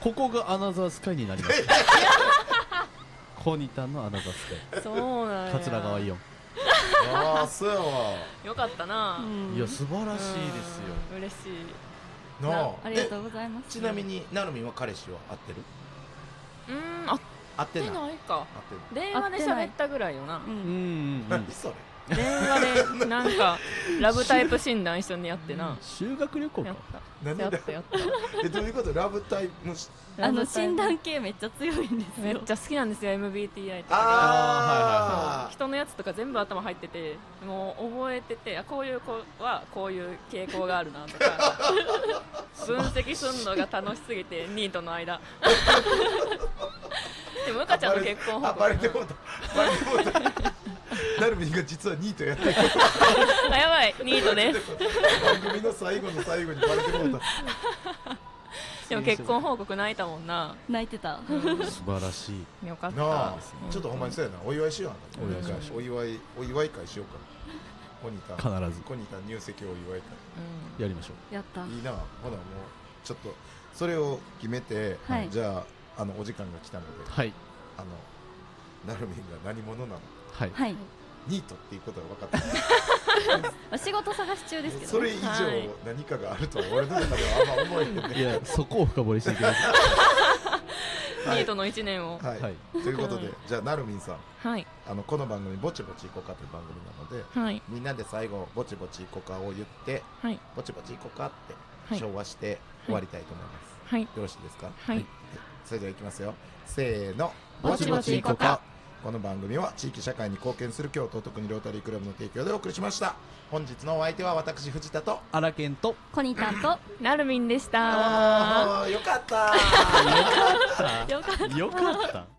ここがアナザースカイになりますコニタンのアナザースカイそうなんや桂川イオンああそうやわよかったな、 いや素晴らしいですよ嬉しいなあ。 ありがとうございます。 ちなみになるみんは彼氏は会ってる？ 会って会ってない。 ないか会って電話で喋ったぐらいよなうんる。何それ？ 電話でなんかラブタイプ診断一緒にやってな修学旅行かやった何やったやったどういうこと？ラブタイプの診断系めっちゃ強いんですよ。 めっちゃ好きなんですよ MBTI とかあ人のやつとか全部頭入っててもう覚えててこういう子はこういう傾向があるなとか分析するのが楽しすぎてニートの間でもうかちゃんの結婚報告バレてもうたバレてもうたなるみんが実はニートやってるあやばいニートです番組の最後の最後にバレてもうたでも結婚報告泣いたもんな泣いてた。 素晴らしいよかったなあちょっとほんまにそうやなお祝いしようなお祝いしましょお祝い会しようかコニタン必ずコニタン入籍お祝いやりましょやった。 会いいなほなもうちょっとそれを決めてはいじゃあお時間が来たのでうはいなるみんが何者なのはいはい。 ニートっていうことが分かった仕事探し中ですけど。 それ以上はい何かがあるとは俺の中ではあんま思えへんねいやそこを深掘りしていきますニートの1年をはい、 はいということでじゃあなるみんさんはいこの番組ぼちぼちいこうかという番組なのではいみんなで最後ぼちぼちいこうかを言ってはいぼちぼちいこうかってはい昭和して終わりたいと思います、 はいよろしいですか？ はいそれではいきますよせーのぼちぼちいこうか。 この番組は地域社会に貢献する京都特にロータリークラブの提供でお送りしました。本日のお相手は私藤田とアラケンとコニタンとなるみんでしたよかったよかった。 よかった